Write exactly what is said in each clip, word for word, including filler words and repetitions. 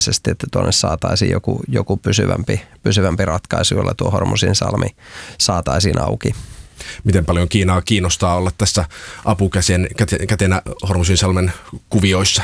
että tuonne saataisiin joku, joku pysyvämpi, pysyvämpi ratkaisu, jolla tuo Hormuzin salmi saataisiin auki. Miten paljon Kiinaa kiinnostaa olla tässä apukätenä Hormuzin salmen kuvioissa?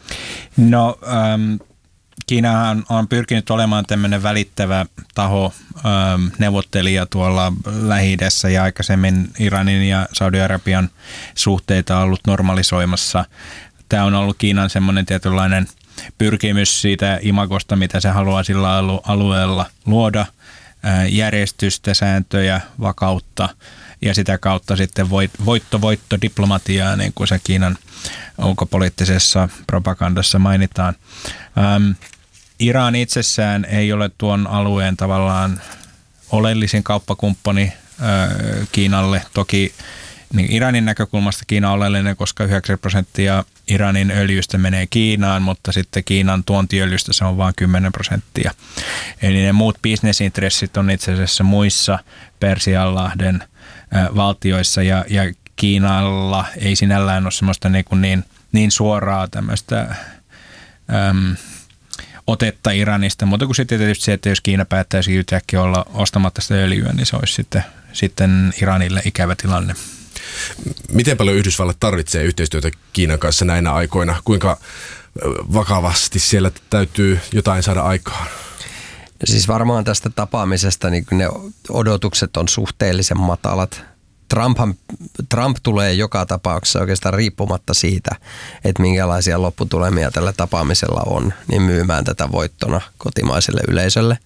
No ähm, Kiinahan on pyrkinyt olemaan tämmöinen välittävä taho, ähm, neuvottelija tuolla Lähi-idässä ja aikaisemmin Iranin ja Saudi-Arabian suhteita on ollut normalisoimassa. Tämä on ollut Kiinan semmoinen tietynlainen pyrkimys siitä imagosta, mitä se haluaa sillä alueella luoda, järjestystä, sääntöjä, vakautta ja sitä kautta sitten voitto-voitto diplomatiaa, niin kuin se Kiinan ulkopoliittisessa propagandassa mainitaan. Ähm, Iran itsessään ei ole tuon alueen tavallaan oleellisin kauppakumppani äh, Kiinalle. Toki niin Iranin näkökulmasta Kiina on oleellinen, koska yhdeksänkymmentä prosenttia Iranin öljystä menee Kiinaan, mutta sitten Kiinan tuontiöljystä se on vain kymmenen prosenttia. Eli ne muut bisnesintressit on itse asiassa muissa Persianlahden äh, valtioissa ja, ja Kiinalla ei sinällään ole semmoista niin, kuin niin, niin suoraa tämmöistä äm, otetta Iranista, mutta kun sitten tietysti se, että jos Kiina päättäisi yhtäkkiä olla ostamatta sitä öljyä, niin se olisi sitten, sitten Iranille ikävä tilanne. Miten paljon Yhdysvallat tarvitsee yhteistyötä Kiinan kanssa näinä aikoina? Kuinka vakavasti siellä täytyy jotain saada aikaan? Siis varmaan tästä tapaamisesta niin ne odotukset on suhteellisen matalat. Trumphan, Trump tulee joka tapauksessa oikeastaan riippumatta siitä, että minkälaisia lopputulemia tällä tapaamisella on, niin myymään tätä voittona kotimaiselle yleisölle.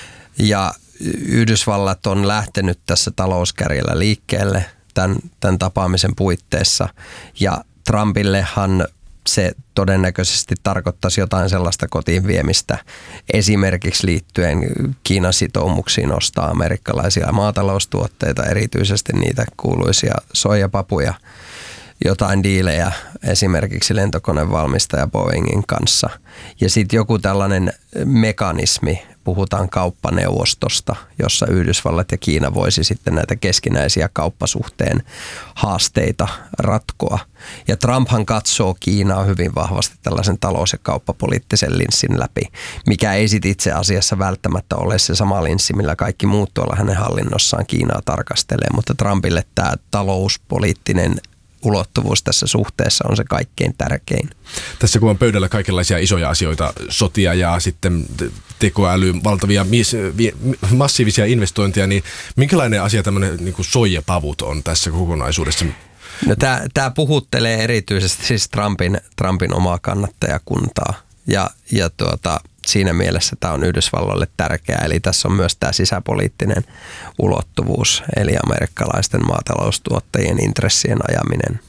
Ja Yhdysvallat on lähtenyt tässä talouskärjellä liikkeelle tämän, tämän tapaamisen puitteissa. Ja Trumpillehan se todennäköisesti tarkoittaisi jotain sellaista kotiin viemistä, esimerkiksi liittyen Kiinan sitoumuksiin ostaa amerikkalaisia maataloustuotteita, erityisesti niitä kuuluisia soijapapuja, jotain diilejä esimerkiksi lentokonevalmistaja Boeingin kanssa. Ja sitten joku tällainen mekanismi, puhutaan kauppaneuvostosta, jossa Yhdysvallat ja Kiina voisi sitten näitä keskinäisiä kauppasuhteen haasteita ratkoa. Ja Trumphan katsoo Kiinaa hyvin vahvasti tällaisen talous- ja kauppapoliittisen linssin läpi, mikä ei sitten itse asiassa välttämättä ole se sama linssi, millä kaikki muut tuolla hänen hallinnossaan Kiinaa tarkastelee, mutta Trumpille tämä talouspoliittinen ulottuvuus tässä suhteessa on se kaikkein tärkein. Tässä kun on pöydällä kaikenlaisia isoja asioita, sotia ja sitten tekoäly, valtavia massiivisia investointeja, niin minkälainen asia tämmöinen niin kuin soijapavut on tässä kokonaisuudessa? No tämä puhuttelee erityisesti siis Trumpin, Trumpin omaa kannattajakuntaa ja, ja tuota, siinä mielessä tämä on Yhdysvalloille tärkeää. Eli tässä on myös tämä sisäpoliittinen ulottuvuus, eli amerikkalaisten maataloustuottajien intressien ajaminen.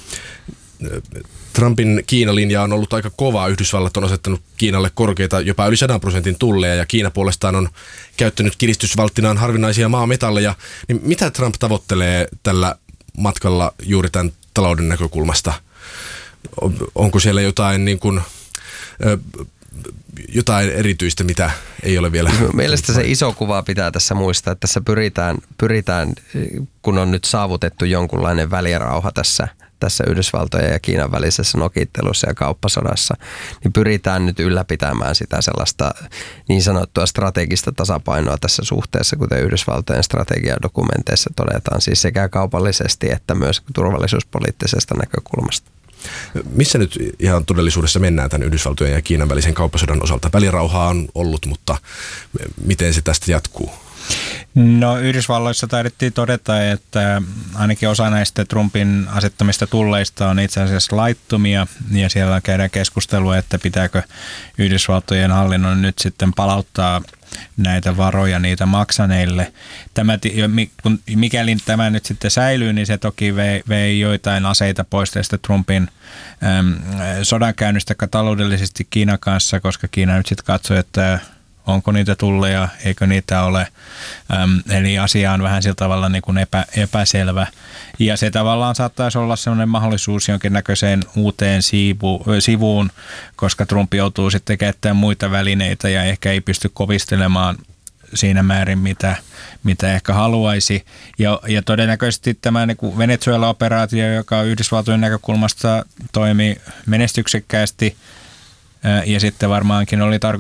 Trumpin Kiina-linja on ollut aika kova. Yhdysvallat on asettanut Kiinalle korkeita, jopa yli sadan prosentin tulleja, ja Kiina puolestaan on käyttänyt kiristysvalttinaan harvinaisia maametalleja. Niin mitä Trump tavoittelee tällä matkalla juuri tämän talouden näkökulmasta? Onko siellä jotain niin kuin, jotain erityistä, mitä ei ole vielä? Mielestäni se iso kuva pitää tässä muistaa, että tässä pyritään, pyritään kun on nyt saavutettu jonkunlainen välirauha tässä, tässä Yhdysvaltojen ja Kiinan välisessä nokittelussa ja kauppasodassa, niin pyritään nyt ylläpitämään sitä sellaista niin sanottua strategista tasapainoa tässä suhteessa, kuten Yhdysvaltojen strategiadokumenteissa todetaan, siis sekä kaupallisesti että myös turvallisuuspoliittisesta näkökulmasta. Missä nyt ihan todellisuudessa mennään tämän Yhdysvaltojen ja Kiinan välisen kauppasodan osalta? Välirauhaa on ollut, mutta miten se tästä jatkuu? No Yhdysvalloissa taidettiin todeta, että ainakin osa näistä Trumpin asettamista tulleista on itse asiassa laittomia ja siellä käydään keskustelua, että pitääkö Yhdysvaltojen hallinnon nyt sitten palauttaa näitä varoja niitä maksaneille. Tämä, mikäli tämä nyt sitten säilyy, niin se toki vei, vei joitain aseita pois tästä Trumpin äm, sodankäynnistä taloudellisesti Kiinan kanssa, koska Kiina nyt sitten katsoi, että onko niitä tulleja, eikö niitä ole. Äm, eli asia on vähän sillä tavalla niin kuin epä, epäselvä. Ja se tavallaan saattaisi olla sellainen mahdollisuus jonkinnäköiseen uuteen siivu, sivuun, koska Trump joutuu sitten käyttämään muita välineitä ja ehkä ei pysty kovistelemaan siinä määrin, mitä, mitä ehkä haluaisi. Ja, ja todennäköisesti tämä niin kuin Venezuela-operaatio, joka Yhdysvaltojen näkökulmasta toimi menestyksekkäästi, Ja sitten varmaankin oli tarkoitus